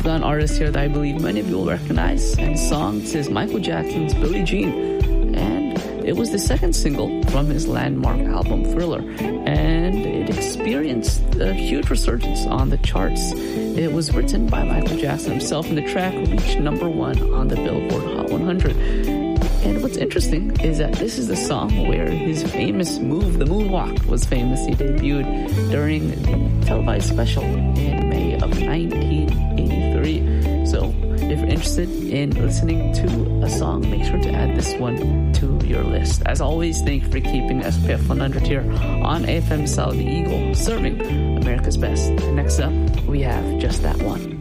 got an artist here that I believe many of you will recognize, and his song is Michael Jackson's Billie Jean. And it was the second single from his landmark album Thriller, and it experienced a huge resurgence on the charts. It was written by Michael Jackson himself, and the track reached number 1 on the Billboard Hot 100. And what's interesting is that this is the song where his famous move, the moonwalk, was famously debuted during the televised special in May of 1983. So if you're interested in listening to a song, make sure to add this one to your list. As always, thank you for keeping SPF 100 here on AFM Saudi Eagle, serving America's best. And next up, we have Just That One.